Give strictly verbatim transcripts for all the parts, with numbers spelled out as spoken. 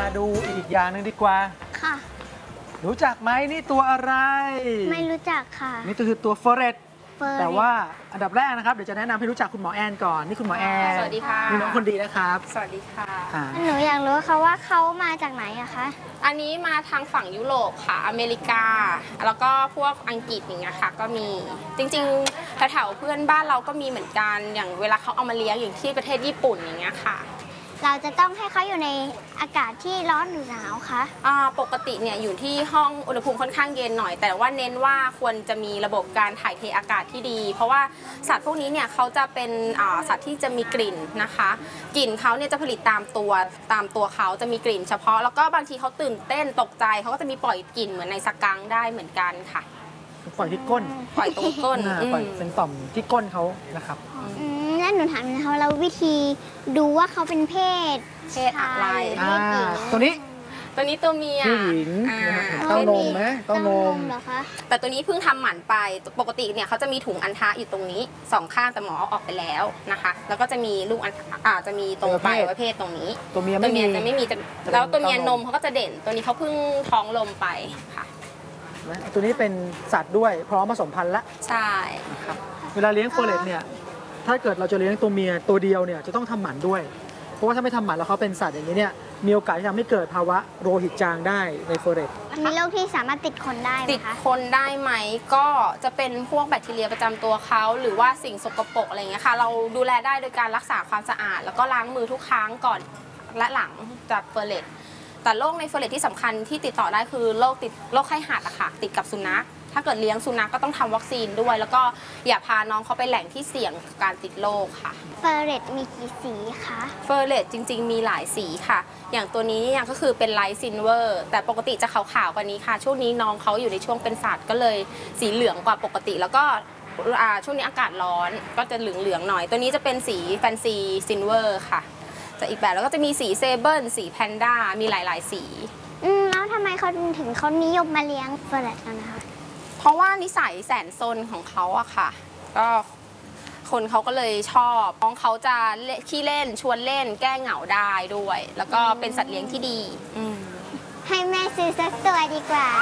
ดูอีกอย่างหนึ่งดีกว่าค่ะรู้จักไหมนี่ตัวอะไรไม่รู้จักค่ะนี่คือตัวเฟอร์เรตแต่ว่าอันดับแรกนะครับเดี๋ยวจะแนะนำให้รู้จักคุณหมอแอนก่อนนี่คุณหมอแอนสวัสดีค่ะนี่น้องคนดีนะครับสวัสดีค่ะหนูอยากรู้ค่ะว่าเขามาจากไหนอะคะอันนี้มาทางฝั่งยุโรปค่ะอเมริกาแล้วก็พวกอังกฤษอย่างเงี้ยค่ะก็มีจริงๆแถวๆเพื่อนบ้านเราก็มีเหมือนกันอย่างเวลาเขาเอามาเลี้ยงอย่างที่ประเทศญี่ปุ่นอย่างเงี้ยค่ะเราจะต้องให้เขาอยู่ในอากาศที่ร้อนหรือหนาวคะปกติเนี่ยอยู่ที่ห้องอุณหภูมิค่อนข้างเย็นหน่อยแต่ว่าเน้นว่าควรจะมีระบบการถ่ายเทอากาศที่ดีเพราะว่าสัตว์พวกนี้เนี่ยเขาจะเป็นสัตว์ที่จะมีกลิ่นนะคะกลิ่นเขาเนี่ยจะผลิตตามตัวตามตัวเขาจะมีกลิ่นเฉพาะแล้วก็บางทีเขาตื่นเต้นตกใจเขาก็จะมีปล่อยกลิ่นเหมือนในสกังได้เหมือนกันค่ะปล่อยที่ก้นปล่อยตรงก้นปล่อยเป็นต่อมที่ก้นเขานะครับนั่นหนูถามนะคะเราวิธีดูว่าเขาเป็นเพศเพศอะไรตัวนี้ตัวนี้ตัวเมียผู้หญิงเต้านมไหมเต้านมเหรอคะแต่ตัวนี้เพิ่งทำหมันไปปกติเนี่ยเขาจะมีถุงอัณฑะอยู่ตรงนี้สองข้างแต่หมอเอาออกไปแล้วนะคะแล้วก็จะมีลูกอัณฑะอาจจะมีตรงปลายประเภทตรงนี้ตัวเมียตัวเมียจะไม่มีแล้วตัวเมียนมเขาก็จะเด่นตัวนี้เขาเพิ่งท้องลมไปค่ะตัวนี้เป็นสัตว์ด้วยพร้อมผสมพันธุ์ละใช่ครับเวลาเลี้ยงเฟอร์เรตเนี่ยถ้าเกิดเราจะเลี้ยงตัวเมียตัวเดียวเนี่ยจะต้องทำหมันด้วยเพราะว่าถ้าไม่ทำหมันแล้วเขาเป็นสัตว์อย่างนี้เนี่ยมีโอกาสที่ทำให้เกิดภาวะโลหิตจางได้ในเฟอร์เรตมีโรคที่สามารถติดคนได้ไหมคะติดคนได้ไหมก็จะเป็นพวกแบคทีเรียประจำตัวเขาหรือว่าสิ่งสกปรกอะไรอย่างเงี้ยค่ะเราดูแลได้โดยการรักษาความสะอาดแล้วก็ล้างมือทุกครั้งก่อนและหลังจากเฟอร์เรตแต่โรคในเฟอร์เรตที่สำคัญที่ติดต่อได้คือโรคติดโรคไข้หัดอะค่ะติดกับสุนัขถ้าเกิดเลี้ยงสุนัขก็ต้องทำวัคซีนด้วยแล้วก็อย่าพาน้องเขาไปแหล่งที่เสี่ยงการติดโรคค่ะเฟอร์เรตมีกี่สีคะเฟอร์เรตจริงๆมีหลายสีค่ะอย่างตัวนี้เนี่ยก็คือเป็นไลท์ซิลเวอร์แต่ปกติจะขาวๆกว่านี้ค่ะช่วงนี้น้องเขาอยู่ในช่วงเป็นสัตว์ก็เลยสีเหลืองกว่าปกติแล้วก็ช่วงนี้อากาศร้อนก็จะเหลืองๆหน่อยตัวนี้จะเป็นสีแฟนซีซิลเวอร์ค่ะจะอีกแบบแล้วก็จะมีสีเซเบิลสีแพนด้ามีหลายๆสีอืมแล้วทำไมเขาถึงเขานิยมมาเลี้ยงเฟอร์เรตกันนะคะเพราะว่านิสัยแสนซนของเขาอะค่ะก็คนเขาก็เลยชอบน้องเขาจะขี้เล่นชวนเล่นแก้เหงาได้ด้วยแล้วก็เป็นสัตว์เลี้ยงที่ดีให้แม่ซื้อสักตัวดีกว่า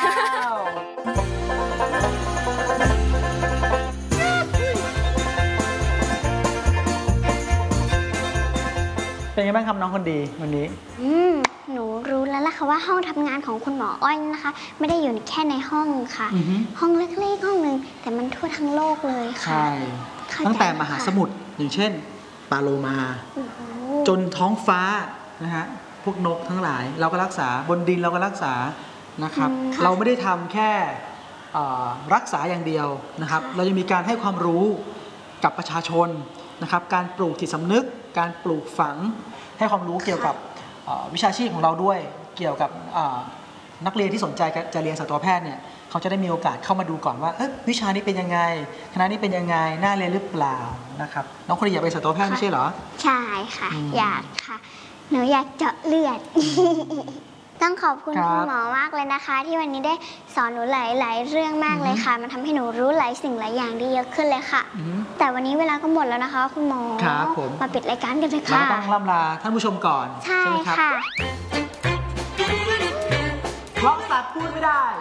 เป็นไงบ้างครับน้องคนดีวันนี้อืมหนูรู้แล้วล่ะค่ะว่าห้องทำงานของคุณหมออ้อยนะคะไม่ได้อยู่แค่ในห้องค่ะห้องเล็กๆห้องหนึ่งแต่มันทั่วทั้งโลกเลยค่ะใช่ตั้งแต่มหาสมุทรอย่างเช่นปลาโลมาจนท้องฟ้านะฮะพวกนกทั้งหลายเราก็รักษาบนดินเราก็รักษานะครับเราไม่ได้ทำแค่รักษาอย่างเดียวนะครับเราจะมีการให้ความรู้กับประชาชนนะครับการปลูกจิตสำนึกการปลูกฝังให้ความรู้เกี่ยวกับวิชาชีพของเราด้วยเกี่ยวกับนักเรียนที่สนใจจะเรียนสัตวแพทย์เนี่ยเขาจะได้มีโอกาสเข้ามาดูก่อนว่าวิชานี้เป็นยังไงคณะนี้เป็นยังไงน่าเรียนหรือเปล่านะครับน้องคนอยากเป็นสัตวแพทย์ไม่ใช่เหรอใช่ค่ะอยากค่ะหนูอยากเจาะเลือดต้องขอบคุณคุณหมอมากเลยนะคะที่วันนี้ได้สอนหนูหลายๆเรื่องมากเลยค่ะมันทำให้หนูรู้หลายสิ่งหลายอย่างได้เยอะขึ้นเลยค่ะแต่วันนี้เวลาก็หมดแล้วนะคะคุณหมอมาปิดรายการกันเลยค่ะเราต้องล่ำลาท่านผู้ชมก่อนใช่ค่ะเพราะสัตว์พูดไม่ได้